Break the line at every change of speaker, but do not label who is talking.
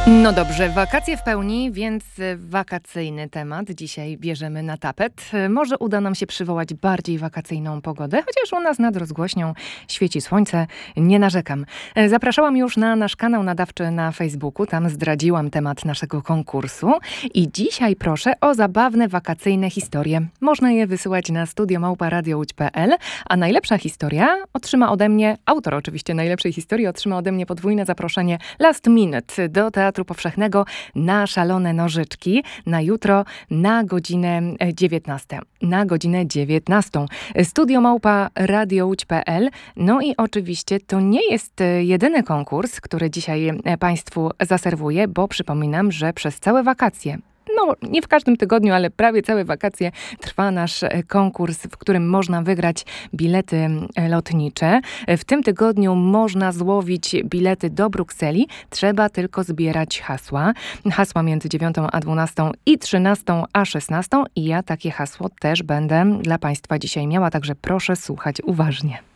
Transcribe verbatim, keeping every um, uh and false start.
No dobrze, wakacje w pełni, więc wakacyjny temat dzisiaj bierzemy na tapet. Może uda nam się przywołać bardziej wakacyjną pogodę, chociaż u nas nad rozgłośnią świeci słońce, nie narzekam. Zapraszałam już na nasz kanał nadawczy na Facebooku, tam zdradziłam temat naszego konkursu i dzisiaj proszę o zabawne wakacyjne historie. Można je wysyłać na studio małpa radio łódź kropka pe el, a najlepsza historia otrzyma ode mnie, autor oczywiście najlepszej historii otrzyma ode mnie podwójne zaproszenie last minute do Teatru Powszechnego na Szalone Nożyczki na jutro na godzinę dziewiętnastą. Na godzinę dziewiętnastą. Studio małpa radio łódź kropka pe el. No i oczywiście to nie jest jedyny konkurs, który dzisiaj Państwu zaserwuję, bo przypominam, że przez całe wakacje, no nie w każdym tygodniu, ale prawie całe wakacje trwa nasz konkurs, w którym można wygrać bilety lotnicze. W tym tygodniu można złowić bilety do Brukseli. Trzeba tylko zbierać hasła. Hasła między dziewiątą a dwunastą i trzynastą a szesnastą. I ja takie hasło też będę dla Państwa dzisiaj miała, także proszę słuchać uważnie.